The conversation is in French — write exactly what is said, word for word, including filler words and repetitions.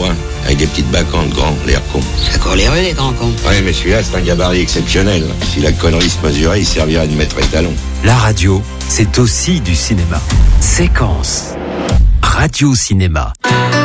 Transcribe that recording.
loin, avec des petites bacchantes grands, l'air con. Ça court les rues, les grands cons. Ouais, mais celui-là, c'est un gabarit exceptionnel. Si la connerie se mesurait, il servirait de maître étalon. La radio, c'est aussi du cinéma. Séquence. Radio Cinéma.